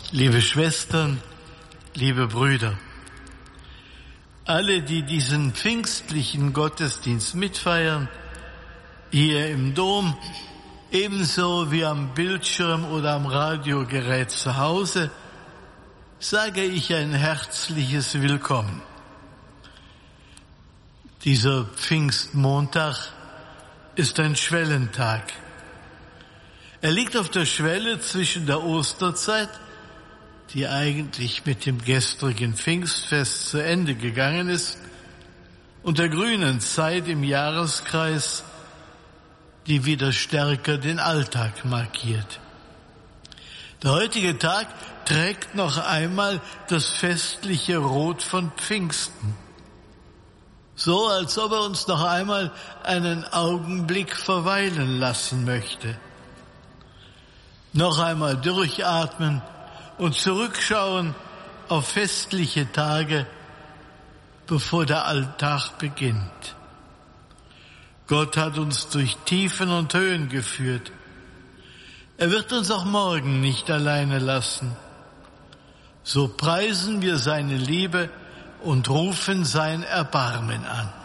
Liebe Schwestern, liebe Brüder, alle, die diesen pfingstlichen Gottesdienst mitfeiern, hier im Dom, ebenso wie am Bildschirm oder am Radiogerät zu Hause, sage ich ein herzliches Willkommen. Dieser Pfingstmontag ist ein Schwellentag. Er liegt auf der Schwelle zwischen der Osterzeit, die eigentlich mit dem gestrigen Pfingstfest zu Ende gegangen ist, und der grünen Zeit im Jahreskreis, die wieder stärker den Alltag markiert. Der heutige Tag trägt noch einmal das festliche Rot von Pfingsten. So, als ob er uns noch einmal einen Augenblick verweilen lassen möchte. Noch einmal durchatmen und zurückschauen auf festliche Tage, bevor der Alltag beginnt. Gott hat uns durch Tiefen und Höhen geführt. Er wird uns auch morgen nicht alleine lassen. So preisen wir seine Liebe und rufen sein Erbarmen an.